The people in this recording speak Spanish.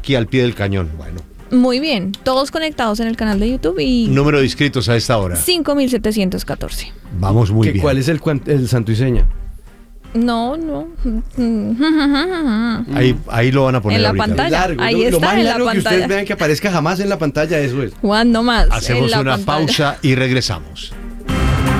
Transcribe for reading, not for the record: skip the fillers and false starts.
aquí al pie del cañón. Bueno. Muy bien, todos conectados en el canal de YouTube y Número de inscritos a esta hora. 5.714. Vamos muy bien. ¿Cuál es el santo y seña? No. Ahí lo van a poner En la ahorita. pantalla. Largo, Ahí lo está más en la largo que pantalla. ustedes vean que aparezca jamás en la pantalla, eso es. Juan, no más. Hacemos en la una pantalla. pausa y regresamos.